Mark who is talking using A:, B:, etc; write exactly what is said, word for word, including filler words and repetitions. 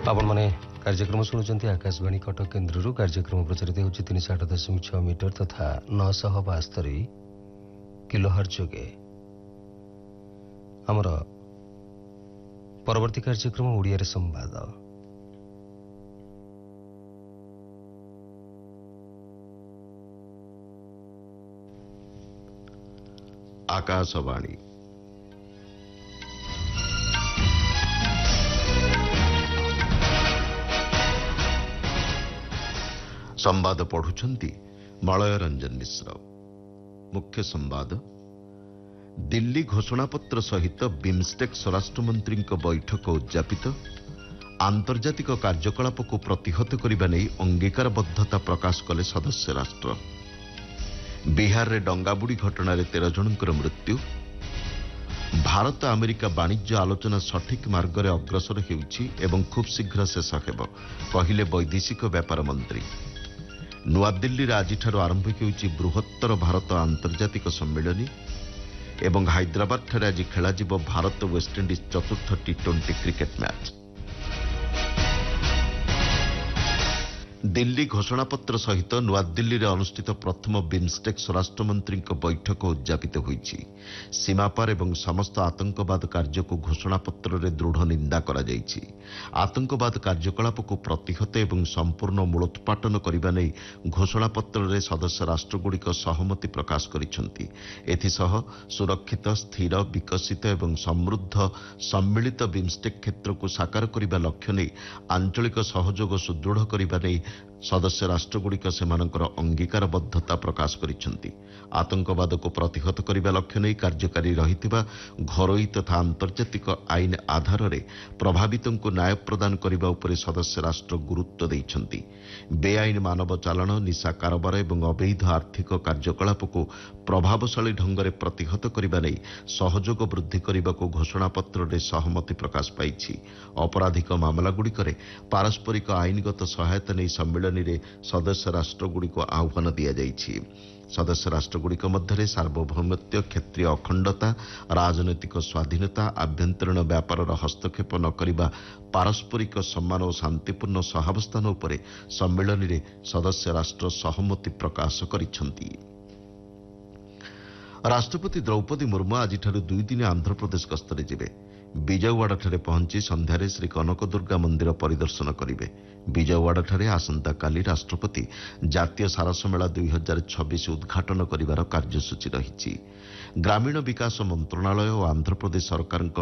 A: आपण माने कार्यक्रम शुणुंट आकाशवाणी कटक केन्द्र कार्यक्रम प्रचारित होती तीन सौ आठ दशमिक छह मीटर तथा नौ सौ बास्तरी किलोहर्ट्ज जोगे आमर परवर्ती कार्यक्रम ओडिया रे संवाद।
B: आकाशवाणी संवाद पढ़ुछंती मलय रंजन मिश्र। मुख्य संवाद दिल्ली घोषणापत्र सहित बिम्स्टेक स्वराष्ट्रमंत्री बैठक उद्यापित आंतर्जातिक कार्यकलाप को प्रतिहत करने नहीं अंगीकारबद्धता प्रकाश कले सदस्य राष्ट्र। बिहार रे डंगाबुड़ी घटना तेरह जनकर मृत्यु। भारत अमेरिका वाणिज्य आलोचना सठिक मार्ग रे अग्रसर हेउछि एवं खूब शीघ्र शेष हेब कहिले वैदेशिक व्यापार मंत्री। नुआदिल्ली आज आरंभ होउछि बृहत्तर भारत आंतर्जातिक सम्मेलन एवं हैदराबाद ठारे आज खेलाजिब भारत वेस्टइंडिज चतुर्थ T twenty cricket match. Delhi घोषणापत्र सहित नुआदिल्ली रे अनुष्ठित प्रथम बिम्स्टेक स्वराष्ट्रमंत्री बैठक उद्यापित होइछि। सीमापार एवं समस्त आतंकवाद कार्य को घोषणापत्र रे दृढ़ निंदा करा जाइछि। आतंकवाद कार्यकलाप को प्रतिहत एवं संपूर्ण मूलोत्पाटन करबा नै घोषणापत्र रे सदस्य राष्ट्रगुड़िक सहमति प्रकाश करिसेंति। एथिसह सुरक्षित स्थिर विकसित एवं समृद्ध सम्मिलित बिम्स्टेक क्षेत्र को साकार करबा लक्ष्य नै आंचलिक सहयोग सुदृढ़ करबा नै सदस्य राष्ट्रगुड़िक सेमानकर अंगीकारबद्धता प्रकाश करिसेंति। आतंकवाद को प्रतिहत करबा लक्ष्य नै कार्यकारी रहितिबा घरोई तथा आंतर्जातिक आईन आधार रे प्रभावितों को न्याय प्रदान करबा उपरे सदस्य राष्ट्र गुरुत्व दैछंति। बेआईन मानव चालाण निशा कारोबार एवं अवैध आर्थिक कार्यकलाप को प्रभावशाली ढंग से प्रतिहत करबा नै सहयोग वृद्धि करबा को घोषणापत्र रे सहमति प्रकाश पाइछि। अपराधिक मामलागुड़िकरे पारस्परिक आईनगत सहायता नै सम्मेलन रे सदस्य राष्ट्रगुड़िक आह्वान दिया जाइछि। सदस्य राष्ट्रगुड़िक मध्य सार्वभौमत्व क्षेत्रीय अखंडता राजनैतिक स्वाधीनता आभ्यंतरीण व्यापार हस्तक्षेप न करिबा पारस्परिक सम्मान और शांतिपूर्ण सहावस्थान उपरे सम्मेलन रे सदस्य राष्ट्र सहमति प्रकाश करिसेंति। राष्ट्रपति द्रौपदी मुर्मू आज दुई दिन आंध्रप्रदेश गस्तरे जिबे। विजयवाड़ा ठारे पहुंची संध्यारे श्री कनक दुर्गा मंदिर परिदर्शन करिवे। विजयवाड़ा ठारे आसंता काली राष्ट्रपति जातीय सारस मेला दुई हजार छब्बीस उद्घाटन करिवार कार्यसूची रहिछि। ग्रामीण विकास मंत्रणालय और आंध्रप्रदेश सरकार